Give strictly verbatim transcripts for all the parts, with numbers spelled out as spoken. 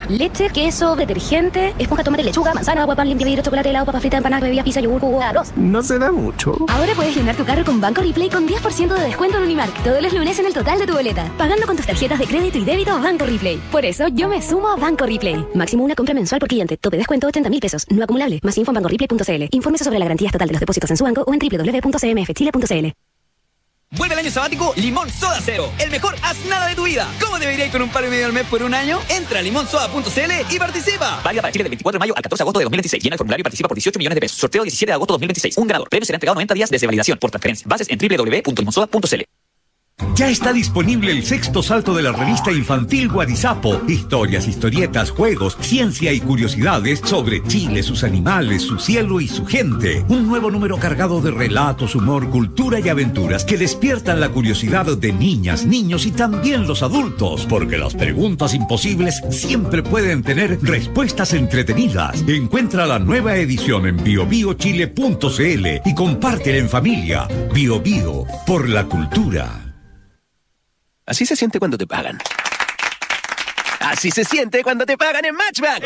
leche, queso, detergente, esponja, tomate, lechuga, manzana, agua, pan, limpia vidrio, chocolate, helado, papa frita, empanadas, bebidas, pizza, yogur, jugo, arroz. No se da mucho. Ahora puedes llenar tu carro con Banco Replay con diez por ciento de descuento en Unimark todos los lunes en el total de tu boleta, pagando con tus tarjetas de crédito y débito Banco Replay. Por eso yo me sumo a Banco Replay. Máximo una compra mensual por cliente. Tope descuento ochenta mil pesos. No acumulable. Más info en banco replay punto c l. Infórmese sobre la garantía estatal de los depósitos en su banco o en doble u doble u doble u punto c m f chile punto c l. Vuelve el año sabático Limón Soda Cero, el mejor haz nada de tu vida. ¿Cómo debería ir con un palo y medio al mes por un año? Entra a limón soda punto c l y participa. Válida para Chile del veinticuatro de mayo al catorce de agosto de dos mil veintiséis. Llena el formulario y participa por dieciocho millones de pesos. Sorteo diecisiete de agosto de dos mil veintiséis. Un ganador. Premio será entregado noventa días desde validación por transferencia. Bases en doble u doble u doble u punto limón soda punto c l. Ya está disponible el sexto salto de la revista infantil Guarizapo. Historias, historietas, juegos, ciencia y curiosidades sobre Chile, sus animales, su cielo y su gente. Un nuevo número cargado de relatos, humor, cultura y aventuras que despiertan la curiosidad de niñas, niños y también los adultos. Porque las preguntas imposibles siempre pueden tener respuestas entretenidas. Encuentra la nueva edición en bio bio chile punto c l y compártela en familia. Bio Bio, por la cultura. Así se siente cuando te pagan. Así se siente cuando te pagan en Matchbank.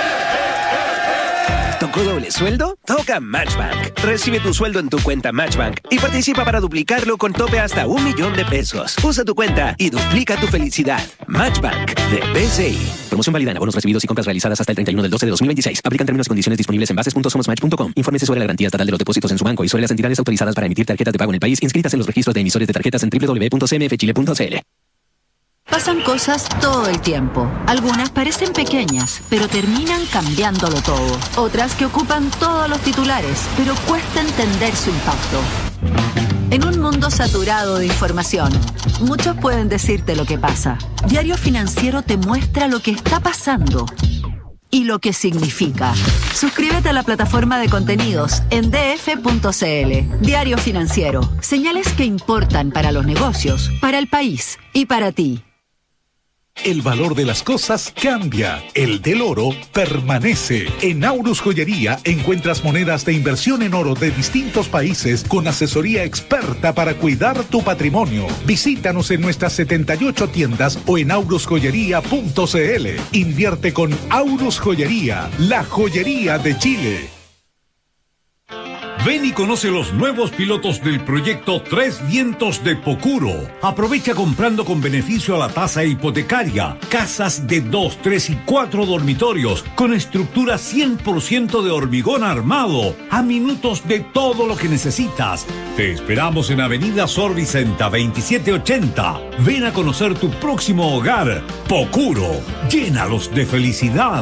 ¿Tocó doble sueldo? Toca Matchbank. Recibe tu sueldo en tu cuenta Matchbank y participa para duplicarlo con tope hasta un millón de pesos. Usa tu cuenta y duplica tu felicidad. Matchbank de B C I. Promoción válida en abonos recibidos y compras realizadas hasta el treinta y uno del doce de dos mil veintiséis. Aplican términos y condiciones disponibles en bases punto somos match punto com. Infórmese sobre la garantía estatal de los depósitos en su banco y sobre las entidades autorizadas para emitir tarjetas de pago en el país inscritas en los registros de emisores de tarjetas en doble u doble u doble u punto c m f chile punto c l. Pasan cosas todo el tiempo. Algunas parecen pequeñas, pero terminan cambiándolo todo. Otras que ocupan todos los titulares, pero cuesta entender su impacto. En un mundo saturado de información, muchos pueden decirte lo que pasa. Diario Financiero te muestra lo que está pasando y lo que significa. Suscríbete a la plataforma de contenidos en d f punto c l. Diario Financiero. Señales que importan para los negocios, para el país y para ti. El valor de las cosas cambia. El del oro permanece. En Aurus Joyería encuentras monedas de inversión en oro de distintos países con asesoría experta para cuidar tu patrimonio. Visítanos en nuestras setenta y ocho tiendas o en aurus joyería punto c l. Invierte con Aurus Joyería, la joyería de Chile. Ven y conoce los nuevos pilotos del proyecto Tres Vientos de Pocuro. Aprovecha comprando con beneficio a la tasa hipotecaria. Casas de dos, tres y cuatro dormitorios con estructura cien por ciento de hormigón armado. A minutos de todo lo que necesitas. Te esperamos en Avenida Sor Vicenta veintisiete ochenta. Ven a conocer tu próximo hogar. Pocuro. Llénalos de felicidad.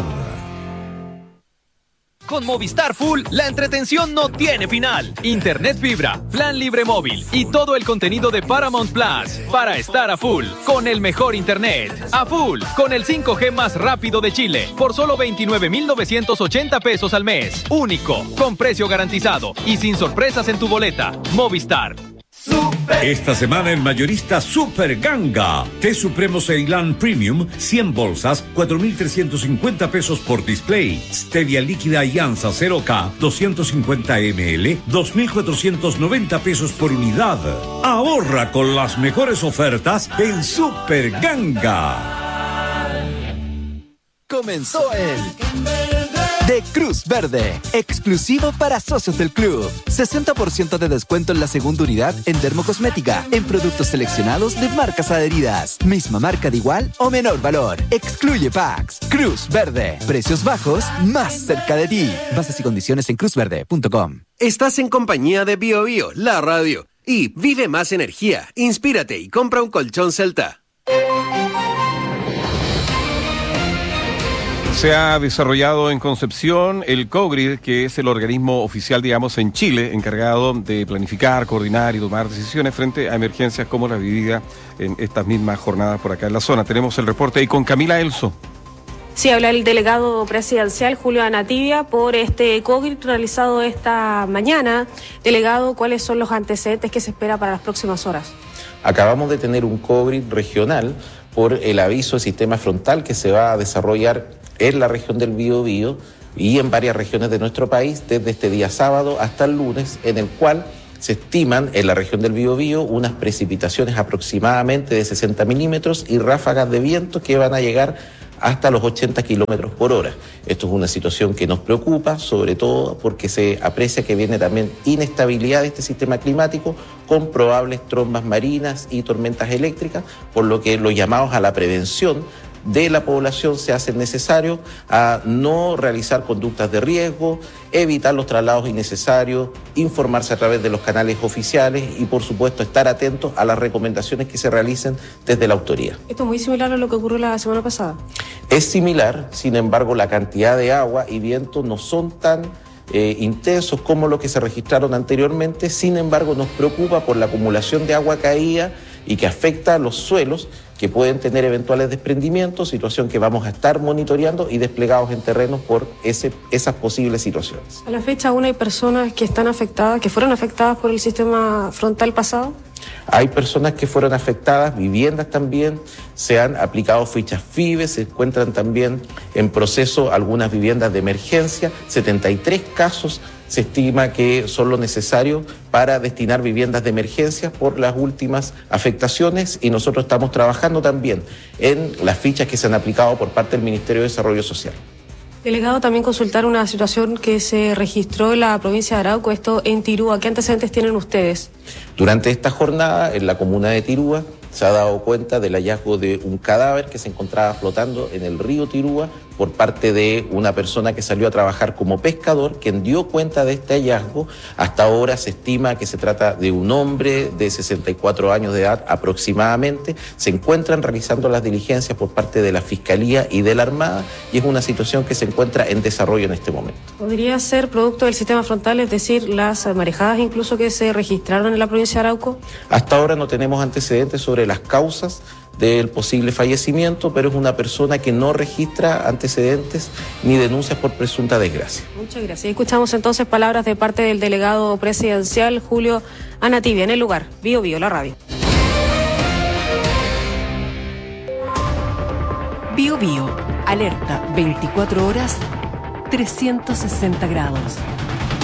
Con Movistar Full, la entretención no tiene final. Internet fibra, plan libre móvil y todo el contenido de Paramount Plus para estar a full con el mejor internet. A full con el cinco G más rápido de Chile por solo veintinueve mil novecientos ochenta pesos al mes. Único, con precio garantizado y sin sorpresas en tu boleta. Movistar. Esta semana en Mayorista Super Ganga. Té Supremo Ceilán Premium, cien bolsas, cuatro mil trescientos cincuenta pesos por display. Stevia líquida Alianza cero K, doscientos cincuenta mililitros, dos mil cuatrocientos noventa pesos por unidad. Ahorra con las mejores ofertas en Super Ganga. Comenzó el de Cruz Verde, exclusivo para socios del club. sesenta por ciento de descuento en la segunda unidad en dermocosmética, en productos seleccionados de marcas adheridas. Misma marca de igual o menor valor. Excluye packs. Cruz Verde. Precios bajos, más cerca de ti. Bases y condiciones en cruz verde punto com. Estás en compañía de Bio Bio, la radio. Y vive más energía, inspírate y compra un colchón Celta. Se ha desarrollado en Concepción el COGRID, que es el organismo oficial, digamos, en Chile, encargado de planificar, coordinar y tomar decisiones frente a emergencias como la vivida en estas mismas jornadas por acá en la zona. Tenemos el reporte ahí con Camila Elso. Sí, habla el delegado presidencial Julio Anativia por este COGRID realizado esta mañana. Delegado, ¿cuáles son los antecedentes que se espera para las próximas horas? Acabamos de tener un COGRID regional por el aviso de sistema frontal que se va a desarrollar en la región del Biobío y en varias regiones de nuestro país desde este día sábado hasta el lunes, en el cual se estiman en la región del Biobío unas precipitaciones aproximadamente de sesenta milímetros y ráfagas de viento que van a llegar hasta los ochenta kilómetros por hora. Esto es una situación que nos preocupa, sobre todo porque se aprecia que viene también inestabilidad de este sistema climático con probables trombas marinas y tormentas eléctricas, por lo que los llamados a la prevención de la población se hacen necesarios a no realizar conductas de riesgo, evitar los traslados innecesarios, informarse a través de los canales oficiales y, por supuesto, estar atentos a las recomendaciones que se realicen desde la autoridad. Esto es muy similar a lo que ocurrió la semana pasada. Es similar, sin embargo, la cantidad de agua y viento no son tan eh, intensos como lo que se registraron anteriormente. Sin embargo, nos preocupa por la acumulación de agua caída y que afecta a los suelos, que pueden tener eventuales desprendimientos, situación que vamos a estar monitoreando y desplegados en terrenos por ese, esas posibles situaciones. A la fecha aún hay personas que están afectadas, que fueron afectadas por el sistema frontal pasado. Hay personas que fueron afectadas, viviendas también, se han aplicado fichas F I B E, se encuentran también en proceso algunas viviendas de emergencia, setenta y tres casos se estima que son lo necesario para destinar viviendas de emergencia por las últimas afectaciones, y nosotros estamos trabajando también en las fichas que se han aplicado por parte del Ministerio de Desarrollo Social. Delegado, también consultar una situación que se registró en la provincia de Arauco, esto en Tirúa. ¿Qué antecedentes tienen ustedes? Durante esta jornada, en la comuna de Tirúa, se ha dado cuenta del hallazgo de un cadáver que se encontraba flotando en el río Tirúa por parte de una persona que salió a trabajar como pescador, quien dio cuenta de este hallazgo. Hasta ahora se estima que se trata de un hombre de sesenta y cuatro años de edad aproximadamente. Se encuentran realizando las diligencias por parte de la Fiscalía y de la Armada, y es una situación que se encuentra en desarrollo en este momento. ¿Podría ser producto del sistema frontal, es decir, las marejadas incluso que se registraron en la provincia de Arauco? Hasta ahora no tenemos antecedentes sobre las causas del posible fallecimiento, pero es una persona que no registra antecedentes ni denuncias por presunta desgracia. Muchas gracias. Escuchamos entonces palabras de parte del delegado presidencial Julio Anativia en el lugar. Bio Bio, la radio. Bio Bio, alerta veinticuatro horas, trescientos sesenta grados.